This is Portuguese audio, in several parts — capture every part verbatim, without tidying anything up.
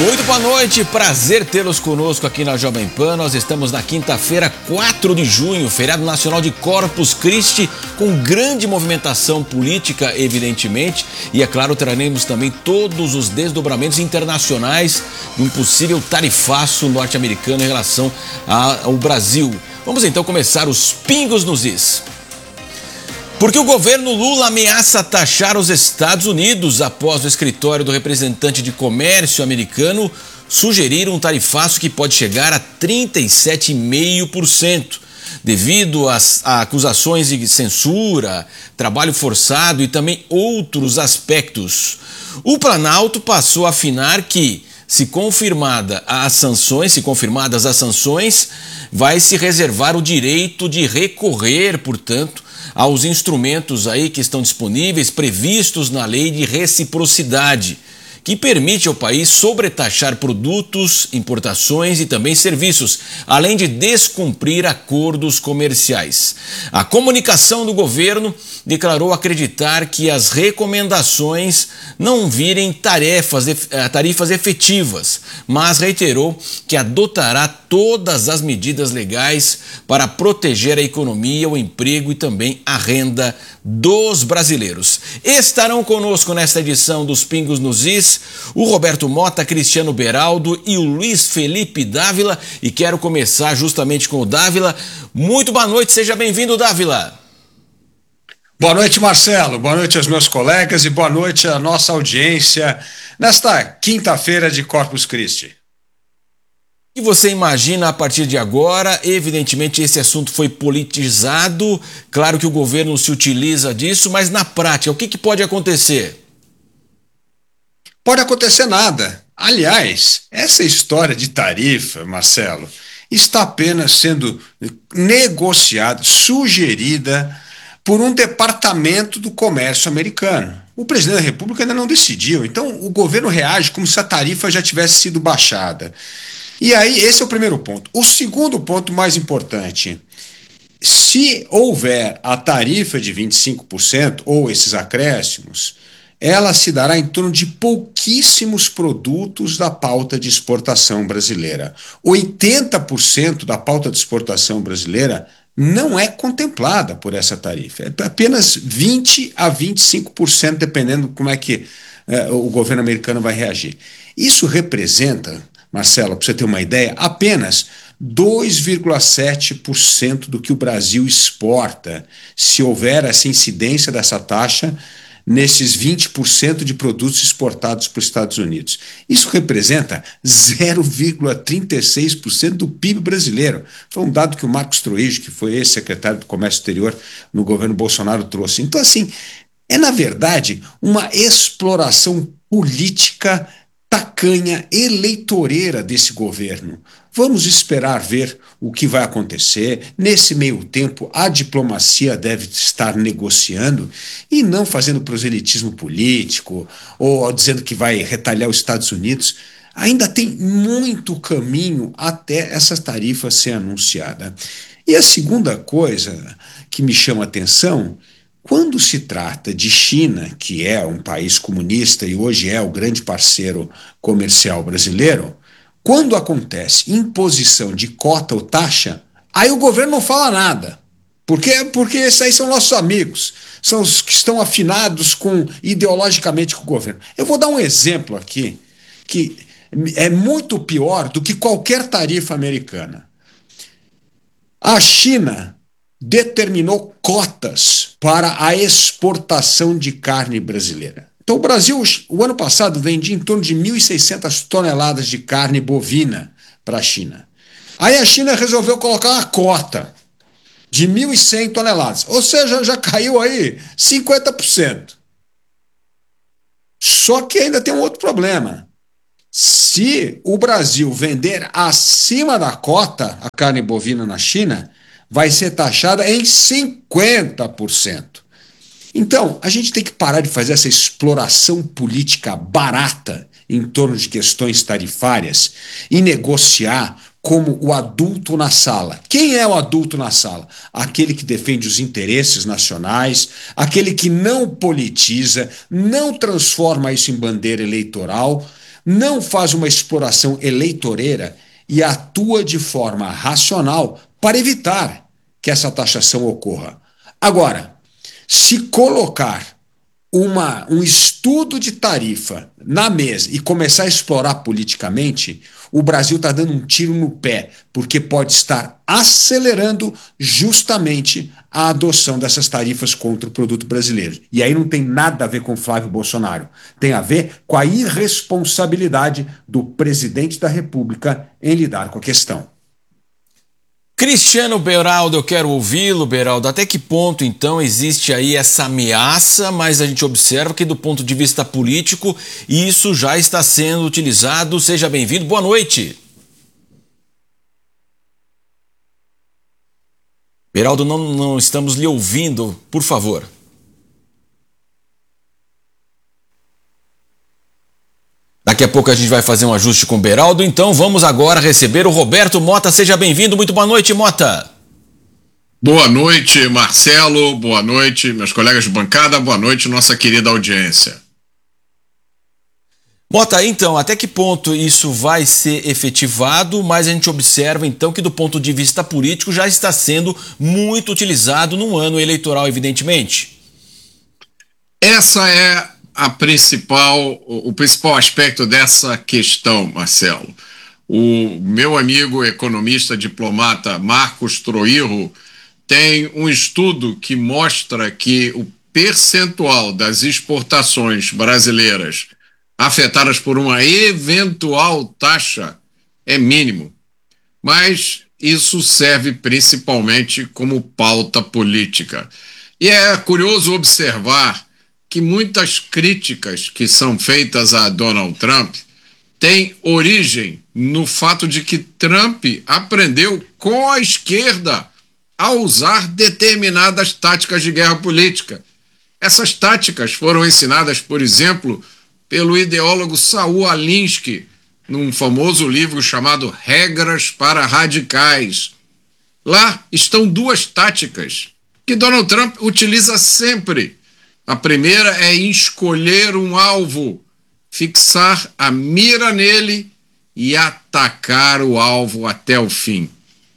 Muito boa noite, prazer tê-los conosco aqui na Jovem Pan. Nós estamos na quinta-feira, quatro de junho, feriado nacional de Corpus Christi, com grande movimentação política, evidentemente. E, é claro, traremos também todos os desdobramentos internacionais de um possível tarifaço norte-americano em relação ao Brasil. Vamos então começar os pingos nos is. Porque o governo Lula ameaça taxar os Estados Unidos após o escritório do representante de comércio americano sugerir um tarifaço que pode chegar a trinta e sete vírgula cinco por cento, devido às a acusações de censura, trabalho forçado e também outros aspectos. O Planalto passou a afinar que, se confirmada as sanções, se confirmadas as sanções, vai se reservar o direito de recorrer, portanto, aos instrumentos aí que estão disponíveis, previstos na lei de reciprocidade, que permite ao país sobretaxar produtos, importações e também serviços, além de descumprir acordos comerciais. A comunicação do governo declarou acreditar que as recomendações não virem tarefas, tarifas efetivas, mas reiterou que adotará todas as medidas legais para proteger a economia, o emprego e também a renda dos brasileiros. Estarão conosco nesta edição dos Pingos nos Is o Roberto Mota, Cristiano Beraldo e o Luiz Felipe Dávila. E quero começar justamente com o Dávila. Muito boa noite, seja bem-vindo, Dávila. Boa noite, Marcelo. Boa noite aos meus colegas e boa noite à nossa audiência nesta quinta-feira de Corpus Christi. O que você imagina a partir de agora? Evidentemente esse assunto foi politizado, claro que o governo se utiliza disso, mas na prática, o que, que pode acontecer? Pode acontecer nada. Aliás, essa história de tarifa, Marcelo, está apenas sendo negociada, sugerida por um departamento do comércio americano. O presidente da República ainda não decidiu, então o governo reage como se a tarifa já tivesse sido baixada. E aí, esse é o primeiro ponto. O segundo ponto mais importante: se houver a tarifa de vinte e cinco por cento ou esses acréscimos, ela se dará em torno de pouquíssimos produtos da pauta de exportação brasileira. oitenta por cento da pauta de exportação brasileira não é contemplada por essa tarifa. É apenas vinte a vinte e cinco por cento, dependendo de como é que eh, o governo americano vai reagir. Isso representa, Marcelo, para você ter uma ideia, apenas dois vírgula sete por cento do que o Brasil exporta, se houver essa incidência dessa taxa nesses vinte por cento de produtos exportados para os Estados Unidos. Isso representa zero vírgula trinta e seis por cento do P I B brasileiro. Foi um dado que o Marcos Troijo, que foi ex-secretário do Comércio Exterior no governo Bolsonaro, trouxe. Então, assim, é, na verdade, uma exploração política tacanha, eleitoreira desse governo. Vamos esperar ver o que vai acontecer. Nesse meio tempo, a diplomacia deve estar negociando e não fazendo proselitismo político ou dizendo que vai retalhar os Estados Unidos. Ainda tem muito caminho até essa tarifa ser anunciada. E a segunda coisa que me chama a atenção: quando se trata de China, que é um país comunista e hoje é o grande parceiro comercial brasileiro, quando acontece imposição de cota ou taxa, aí o governo não fala nada. Por quê? Porque esses aí são nossos amigos, são os que estão afinados com, ideologicamente com o governo. Eu vou dar um exemplo aqui, que é muito pior do que qualquer tarifa americana. A China determinou cotas para a exportação de carne brasileira. Então o Brasil, o ano passado, vendia em torno de mil e seiscentas toneladas de carne bovina para a China. Aí a China resolveu colocar uma cota de mil e cem toneladas, ou seja, já caiu aí cinquenta por cento. Só que ainda tem um outro problema. Se o Brasil vender acima da cota a carne bovina na China, vai ser taxada em cinquenta por cento. Então, a gente tem que parar de fazer essa exploração política barata em torno de questões tarifárias e negociar como o adulto na sala. Quem é o adulto na sala? Aquele que defende os interesses nacionais, aquele que não politiza, não transforma isso em bandeira eleitoral, não faz uma exploração eleitoreira e atua de forma racional para evitar que essa taxação ocorra. Agora, se colocar uma, um estudo de tarifa na mesa e começar a explorar politicamente, o Brasil está dando um tiro no pé, porque pode estar acelerando justamente a adoção dessas tarifas contra o produto brasileiro. E aí não tem nada a ver com Flávio Bolsonaro. Tem a ver com a irresponsabilidade do presidente da República em lidar com a questão. Cristiano Beraldo, eu quero ouvi-lo, Beraldo. Até que ponto, então, existe aí essa ameaça, mas a gente observa que, do ponto de vista político, isso já está sendo utilizado. Seja bem-vindo. Boa noite. Beraldo, não, não estamos lhe ouvindo, por favor. Daqui a pouco a gente vai fazer um ajuste com o Beraldo, então vamos agora receber o Roberto Mota. Seja bem-vindo, muito boa noite, Mota. Boa noite, Marcelo, boa noite, meus colegas de bancada, boa noite, nossa querida audiência. Mota, então, até que ponto isso vai ser efetivado, mas a gente observa, então, que do ponto de vista político já está sendo muito utilizado num ano eleitoral, evidentemente. Essa é a principal, o principal aspecto dessa questão, Marcelo. O meu amigo economista diplomata Marcos Troirro tem um estudo que mostra que o percentual das exportações brasileiras afetadas por uma eventual taxa é mínimo, mas isso serve principalmente como pauta política. E é curioso observar que muitas críticas que são feitas a Donald Trump têm origem no fato de que Trump aprendeu com a esquerda a usar determinadas táticas de guerra política. Essas táticas foram ensinadas, por exemplo, pelo ideólogo Saul Alinsky, num famoso livro chamado Regras para Radicais. Lá estão duas táticas que Donald Trump utiliza sempre. A primeira é escolher um alvo, fixar a mira nele e atacar o alvo até o fim.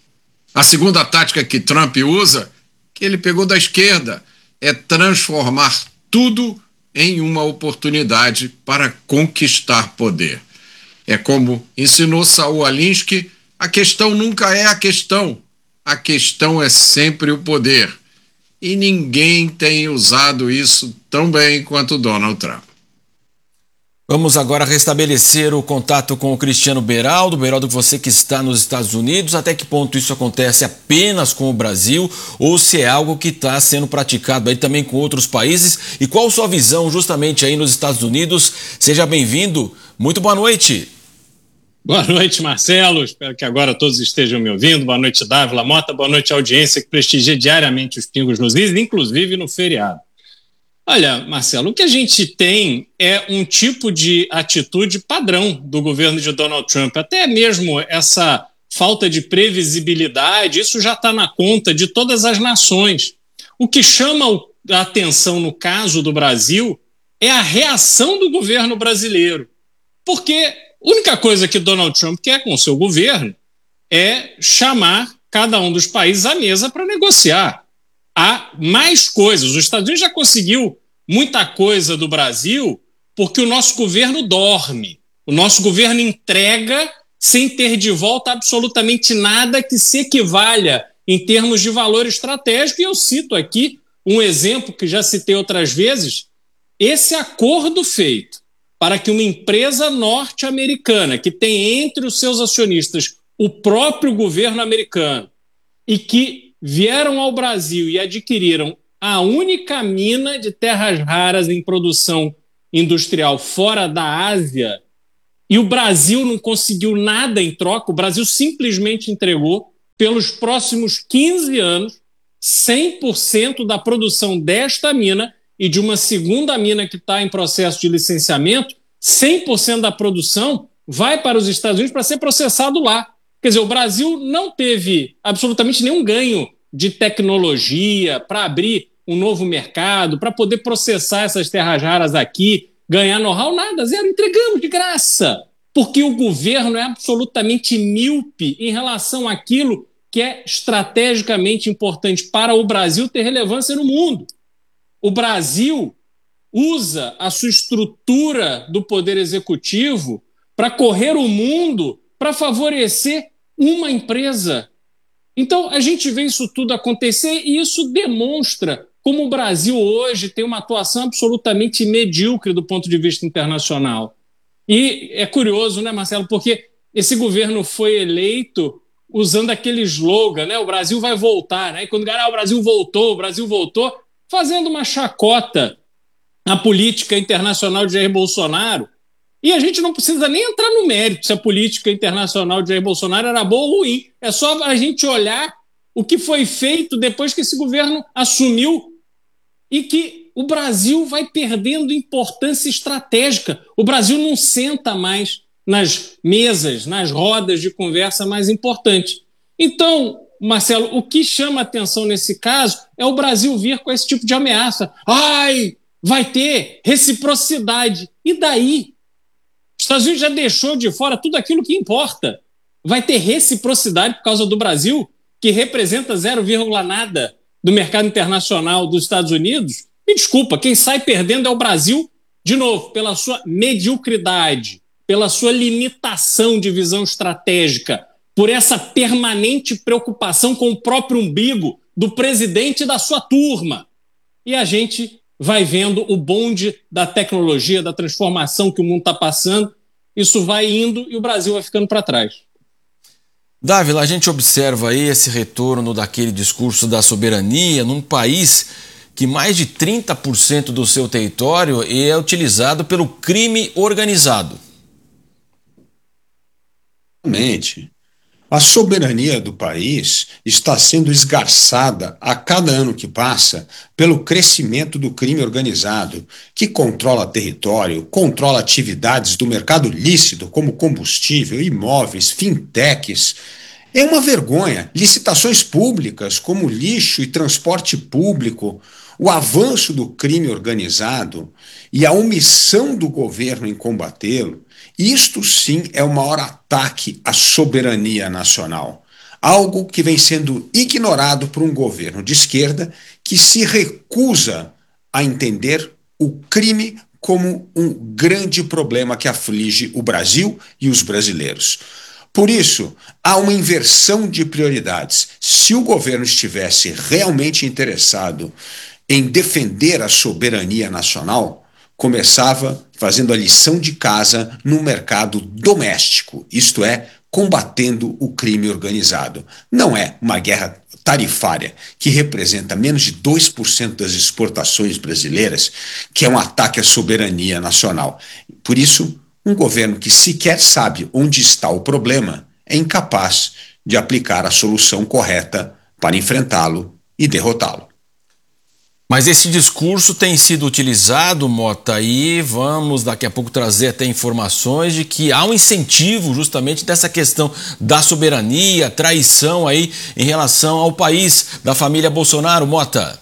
A segunda tática que Trump usa, que ele pegou da esquerda, é transformar tudo em uma oportunidade para conquistar poder. É como ensinou Saul Alinsky, a questão nunca é a questão, a questão é sempre o poder. E ninguém tem usado isso tão bem quanto Donald Trump. Vamos agora restabelecer o contato com o Cristiano Beraldo. Beraldo, você que está nos Estados Unidos, até que ponto isso acontece apenas com o Brasil ou se é algo que está sendo praticado aí também com outros países? E qual a sua visão justamente aí nos Estados Unidos? Seja bem-vindo. Muito boa noite. Boa noite, Marcelo. Espero que agora todos estejam me ouvindo. Boa noite, Dávila Mota. Boa noite, audiência que prestigia diariamente os Pingos nos Is, inclusive no feriado. Olha, Marcelo, o que a gente tem é um tipo de atitude padrão do governo de Donald Trump. Até mesmo essa falta de previsibilidade, isso já está na conta de todas as nações. O que chama a atenção no caso do Brasil é a reação do governo brasileiro. Porque a única coisa que Donald Trump quer com o seu governo é chamar cada um dos países à mesa para negociar. Há mais coisas. Os Estados Unidos já conseguiu muita coisa do Brasil porque o nosso governo dorme. O nosso governo entrega sem ter de volta absolutamente nada que se equivalha em termos de valor estratégico. E eu cito aqui um exemplo que já citei outras vezes. Esse acordo feito para que uma empresa norte-americana, que tem entre os seus acionistas o próprio governo americano, e que vieram ao Brasil e adquiriram a única mina de terras raras em produção industrial fora da Ásia, e o Brasil não conseguiu nada em troca, o Brasil simplesmente entregou, pelos próximos quinze anos, cem por cento da produção desta mina e de uma segunda mina que está em processo de licenciamento, cem por cento da produção vai para os Estados Unidos para ser processado lá. Quer dizer, o Brasil não teve absolutamente nenhum ganho de tecnologia para abrir um novo mercado, para poder processar essas terras raras aqui, ganhar know-how, nada, zero, entregamos de graça, porque o governo é absolutamente míope em relação àquilo que é estrategicamente importante para o Brasil ter relevância no mundo. O Brasil usa a sua estrutura do poder executivo para correr o mundo, para favorecer uma empresa. Então, a gente vê isso tudo acontecer e isso demonstra como o Brasil hoje tem uma atuação absolutamente medíocre do ponto de vista internacional. E é curioso, né, Marcelo, porque esse governo foi eleito usando aquele slogan, né, o Brasil vai voltar, né, e quando ah, o Brasil voltou, o Brasil voltou, fazendo uma chacota na política internacional de Jair Bolsonaro. E a gente não precisa nem entrar no mérito se a política internacional de Jair Bolsonaro era boa ou ruim. É só a gente olhar o que foi feito depois que esse governo assumiu e que o Brasil vai perdendo importância estratégica. O Brasil não senta mais nas mesas, nas rodas de conversa mais importantes. Então, Marcelo, o que chama atenção nesse caso é o Brasil vir com esse tipo de ameaça. Ai, vai ter reciprocidade. E daí? Os Estados Unidos já deixou de fora tudo aquilo que importa. Vai ter reciprocidade por causa do Brasil, que representa zero vírgula nada do mercado internacional dos Estados Unidos? Me desculpa, quem sai perdendo é o Brasil, de novo, pela sua mediocridade, pela sua limitação de visão estratégica, por essa permanente preocupação com o próprio umbigo do presidente e da sua turma. E a gente vai vendo o bonde da tecnologia, da transformação que o mundo está passando, isso vai indo e o Brasil vai ficando para trás. Dávila, a gente observa aí esse retorno daquele discurso da soberania num país que mais de trinta por cento do seu território é utilizado pelo crime organizado. Realmente. A soberania do país está sendo esgarçada a cada ano que passa pelo crescimento do crime organizado, que controla território, controla atividades do mercado lícito, como combustível, imóveis, fintechs. É uma vergonha. Licitações públicas, como lixo e transporte público, o avanço do crime organizado e a omissão do governo em combatê-lo, isto sim é o maior ataque à soberania nacional. Algo que vem sendo ignorado por um governo de esquerda que se recusa a entender o crime como um grande problema que aflige o Brasil e os brasileiros. Por isso, há uma inversão de prioridades. Se o governo estivesse realmente interessado em defender a soberania nacional, começava fazendo a lição de casa no mercado doméstico, isto é, combatendo o crime organizado. Não é uma guerra tarifária, que representa menos de dois por cento das exportações brasileiras, que é um ataque à soberania nacional. Por isso, um governo que sequer sabe onde está o problema é incapaz de aplicar a solução correta para enfrentá-lo e derrotá-lo. Mas esse discurso tem sido utilizado, Mota, e vamos daqui a pouco trazer até informações de que há um incentivo justamente dessa questão da soberania, traição aí em relação ao país da família Bolsonaro, Mota.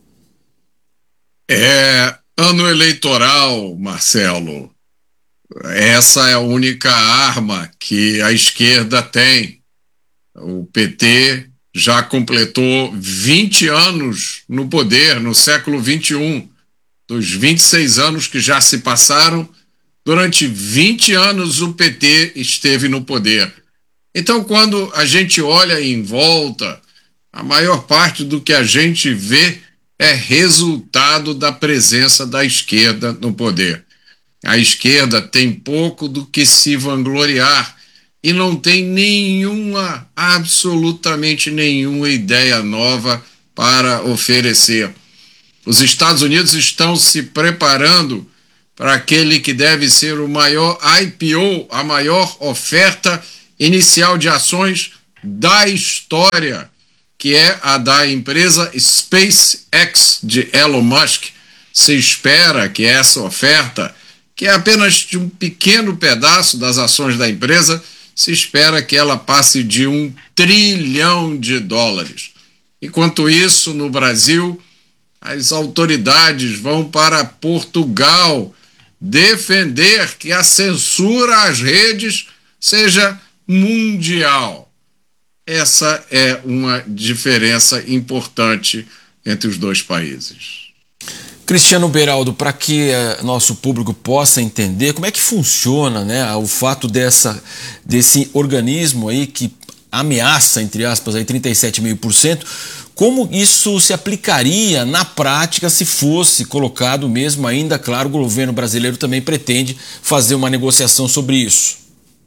É ano eleitoral, Marcelo. Essa é a única arma que a esquerda tem. O P T já completou vinte anos no poder, no século vinte e um. Dos vinte e seis anos que já se passaram, durante vinte anos o P T esteve no poder. Então, quando a gente olha em volta, a maior parte do que a gente vê é resultado da presença da esquerda no poder. A esquerda tem pouco do que se vangloriar e não tem nenhuma, absolutamente nenhuma ideia nova para oferecer. Os Estados Unidos estão se preparando para aquele que deve ser o maior I P O, a maior oferta inicial de ações da história, que é a da empresa SpaceX de Elon Musk. Se espera que essa oferta, que é apenas de um pequeno pedaço das ações da empresa, se espera que ela passe de um trilhão de dólares. Enquanto isso, no Brasil, as autoridades vão para Portugal defender que a censura às redes seja mundial. Essa é uma diferença importante entre os dois países. Cristiano Beraldo, para que uh, nosso público possa entender como é que funciona, né, o fato dessa, desse organismo aí que ameaça, entre aspas, aí trinta e sete vírgula cinco por cento, como isso se aplicaria na prática se fosse colocado mesmo ainda, claro, o governo brasileiro também pretende fazer uma negociação sobre isso.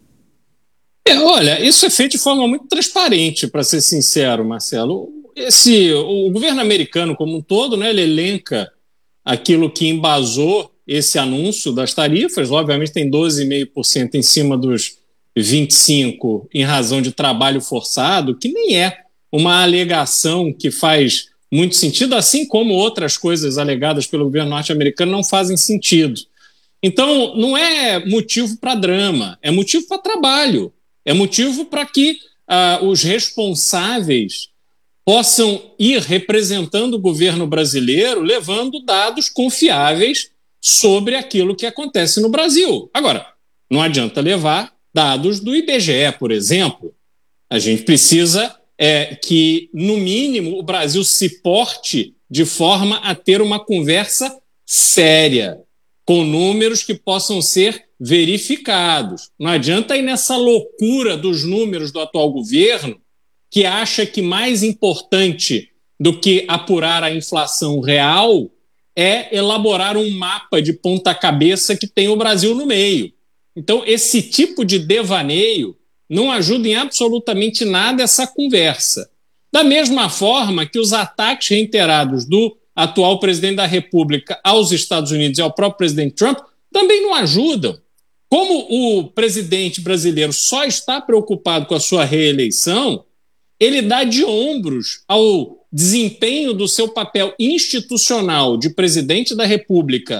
É, olha, isso é feito de forma muito transparente, para ser sincero, Marcelo. Esse, o governo americano como um todo, né, ele elenca aquilo que embasou esse anúncio das tarifas. Obviamente tem doze vírgula cinco por cento em cima dos vinte e cinco por cento em razão de trabalho forçado, que nem é uma alegação que faz muito sentido, assim como outras coisas alegadas pelo governo norte-americano não fazem sentido. Então, não é motivo para drama, é motivo para trabalho, é motivo para que uh, os responsáveis possam ir representando o governo brasileiro, levando dados confiáveis sobre aquilo que acontece no Brasil. Agora, não adianta levar dados do I B G E, por exemplo. A gente precisa é, que, no mínimo, o Brasil se porte de forma a ter uma conversa séria, com números que possam ser verificados. Não adianta ir nessa loucura dos números do atual governo, que acha que mais importante do que apurar a inflação real é elaborar um mapa de ponta cabeça que tem o Brasil no meio. Então, esse tipo de devaneio não ajuda em absolutamente nada essa conversa. Da mesma forma que os ataques reiterados do atual presidente da República aos Estados Unidos e ao próprio presidente Trump também não ajudam. Como o presidente brasileiro só está preocupado com a sua reeleição, ele dá de ombros ao desempenho do seu papel institucional de presidente da República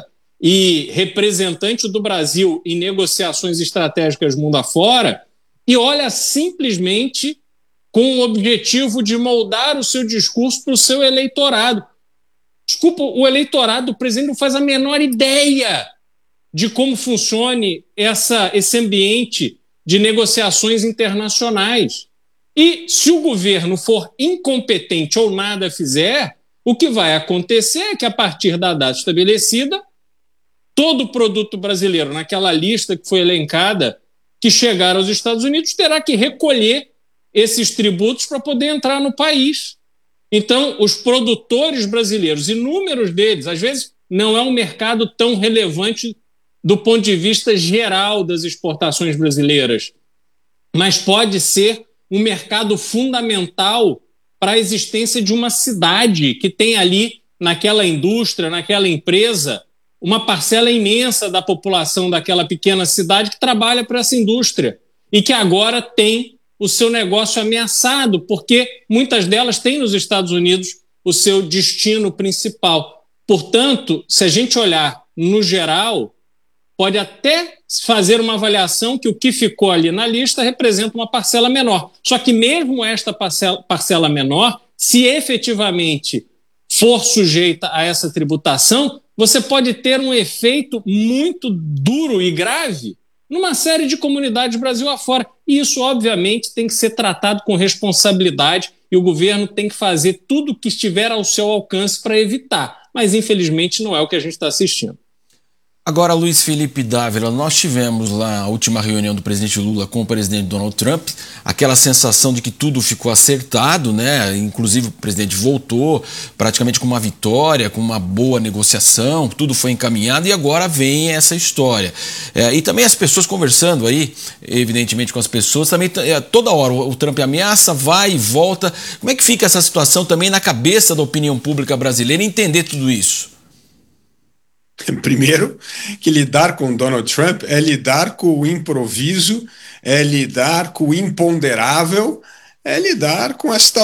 e representante do Brasil em negociações estratégicas mundo afora, e olha simplesmente com o objetivo de moldar o seu discurso para o seu eleitorado. Desculpa, o eleitorado do presidente não faz a menor ideia de como funcione essa, esse ambiente de negociações internacionais. E se o governo for incompetente ou nada fizer, o que vai acontecer é que, a partir da data estabelecida, todo o produto brasileiro naquela lista que foi elencada, que chegar aos Estados Unidos, terá que recolher esses tributos para poder entrar no país. Então, os produtores brasileiros, inúmeros deles, às vezes não é um mercado tão relevante do ponto de vista geral das exportações brasileiras, mas pode ser um mercado fundamental para a existência de uma cidade que tem ali, naquela indústria, naquela empresa, uma parcela imensa da população daquela pequena cidade que trabalha para essa indústria e que agora tem o seu negócio ameaçado, porque muitas delas têm nos Estados Unidos o seu destino principal. Portanto, se a gente olhar no geral, pode até fazer uma avaliação que o que ficou ali na lista representa uma parcela menor. Só que mesmo esta parcela, parcela menor, se efetivamente for sujeita a essa tributação, você pode ter um efeito muito duro e grave numa série de comunidades Brasil afora. E isso, obviamente, tem que ser tratado com responsabilidade e o governo tem que fazer tudo o que estiver ao seu alcance para evitar. Mas, infelizmente, não é o que a gente está assistindo. Agora, Luiz Felipe Dávila, nós tivemos lá a última reunião do presidente Lula com o presidente Donald Trump, aquela sensação de que tudo ficou acertado, né? Inclusive o presidente voltou praticamente com uma vitória, com uma boa negociação, tudo foi encaminhado e agora vem essa história. É, e também as pessoas conversando aí, evidentemente com as pessoas, também é, toda hora o, o Trump ameaça, vai e volta. Como é que fica essa situação também na cabeça da opinião pública brasileira entender tudo isso? Primeiro, que lidar com Donald Trump é lidar com o improviso, é lidar com o imponderável, é lidar com esta